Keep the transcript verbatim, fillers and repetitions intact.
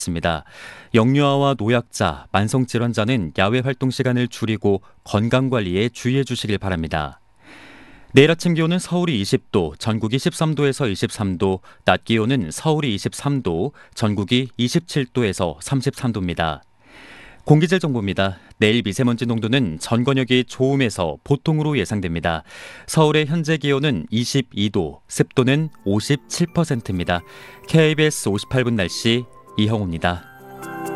습니다. 영유아와 노약자, 만성질환자는 야외 활동 시간을 줄이고 건강관리에 주의해 주시길 바랍니다. 내일 아침 기온은 서울이 이십 도, 전국이 십삼 도에서 이십삼 도, 낮 기온은 서울이 이십삼 도, 전국이 이십칠 도에서 삼십삼 도입니다. 공기질 정보입니다. 내일 미세먼지 농도는 전 권역이 좋음에서 보통으로 예상됩니다. 서울의 현재 기온은 이십이 도, 습도는 오십칠 퍼센트입니다. 케이비에스 오십팔 분 날씨 이형우입니다.